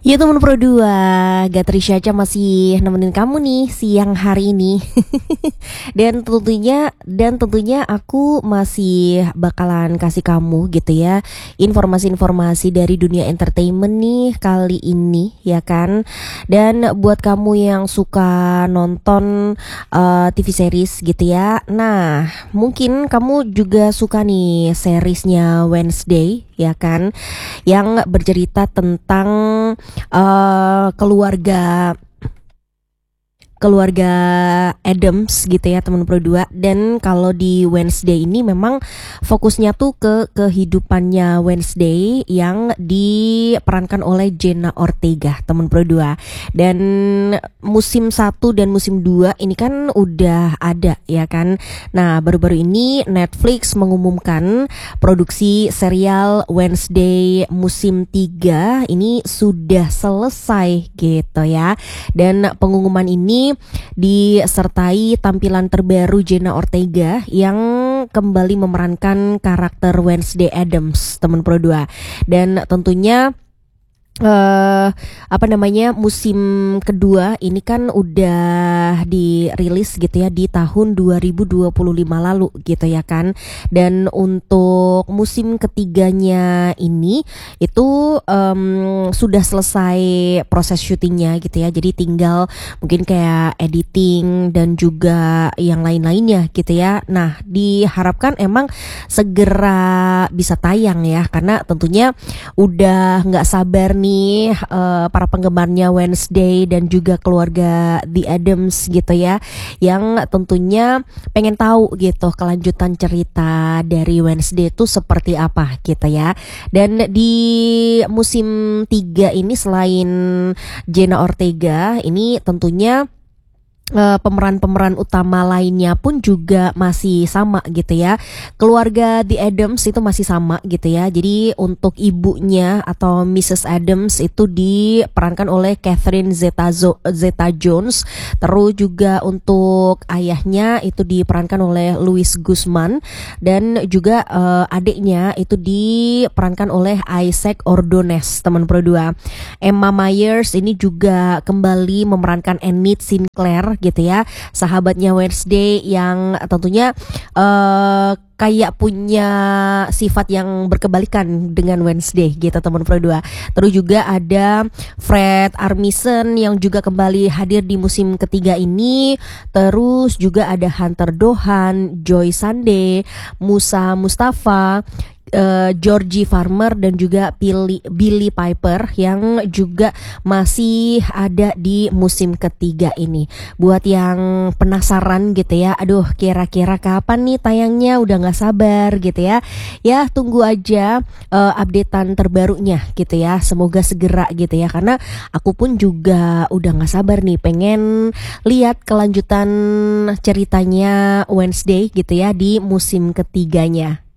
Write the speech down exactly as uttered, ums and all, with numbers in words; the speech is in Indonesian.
Ya teman Pro dua, Gatrisha Aca masih nemenin kamu nih siang hari ini. Dan tentunya dan tentunya aku masih bakalan kasih kamu gitu ya informasi-informasi dari dunia entertainment nih kali ini ya kan. Dan buat kamu yang suka nonton uh, T V series gitu ya. Nah, mungkin kamu juga suka nih seriesnya Wednesday ya kan, yang bercerita tentang uh, keluarga keluarga Adams gitu ya teman Pro dua. Dan kalau di Wednesday ini memang fokusnya tuh ke kehidupannya Wednesday yang diperankan oleh Jenna Ortega teman Pro dua. Dan musim satu dan musim dua ini kan udah ada ya kan. Nah, baru-baru ini Netflix mengumumkan produksi serial Wednesday musim tiga ini sudah selesai gitu ya. Dan pengumuman ini disertai tampilan terbaru Jenna Ortega yang kembali memerankan karakter Wednesday Adams teman Pro dua. Dan tentunya Uh, apa namanya musim kedua ini kan udah dirilis gitu ya di tahun dua ribu dua puluh lima lalu gitu ya kan. Dan untuk musim ketiganya ini itu um, sudah selesai proses syutingnya gitu ya. Jadi tinggal mungkin kayak editing dan juga yang lain-lainnya gitu ya. Nah, diharapkan emang segera bisa tayang ya, karena tentunya udah nggak sabar nih uh, para penggemarnya Wednesday dan juga keluarga The Addams gitu ya, yang tentunya pengen tahu gitu kelanjutan cerita dari Wednesday itu seperti apa gitu ya. Dan di musim tiga ini selain Jenna Ortega ini tentunya Uh, pemeran-pemeran utama lainnya pun juga masih sama gitu ya. Keluarga The Addams itu masih sama gitu ya. Jadi untuk ibunya atau missus Addams itu diperankan oleh Catherine Zeta-Jones. Terus juga untuk ayahnya itu diperankan oleh Luis Guzman. Dan juga uh, adiknya itu diperankan oleh Isaac Ordonez teman Pro dua. Emma Myers ini juga kembali memerankan Enid Sinclair gitu ya, sahabatnya Wednesday yang tentunya uh, kayak punya sifat yang berkebalikan dengan Wednesday gitu teman Pro dua. Terus juga ada Fred Armisen yang juga kembali hadir di musim ketiga ini. Terus juga ada Hunter Dohan, Joy Sande, Musa Mustafa, Uh, Georgie Farmer dan juga Billy, Billy Piper yang juga masih ada di musim ketiga ini. Buat yang penasaran gitu ya, aduh kira-kira kapan nih tayangnya, udah gak sabar gitu ya. Ya tunggu aja uh, updatean terbarunya gitu ya, semoga segera gitu ya, karena aku pun juga udah gak sabar nih pengen lihat kelanjutan ceritanya Wednesday gitu ya di musim ketiganya.